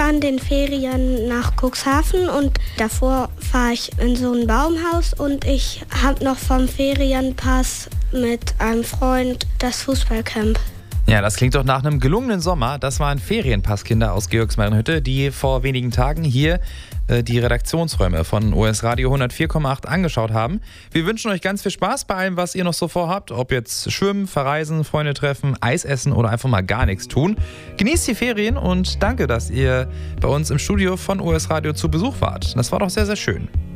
fahre in den Ferien nach Cuxhaven und davor fahre ich in so ein Baumhaus und ich habe noch vom Ferienpass mit einem Freund das Fußballcamp. Ja, das klingt doch nach einem gelungenen Sommer. Das waren Ferienpasskinder aus Georgsmarienhütte, die vor wenigen Tagen hier die Redaktionsräume von OS Radio 104,8 angeschaut haben. Wir wünschen euch ganz viel Spaß bei allem, was ihr noch so vorhabt. Ob jetzt schwimmen, verreisen, Freunde treffen, Eis essen oder einfach mal gar nichts tun. Genießt die Ferien und danke, dass ihr bei uns im Studio von OS Radio zu Besuch wart. Das war doch sehr, sehr schön.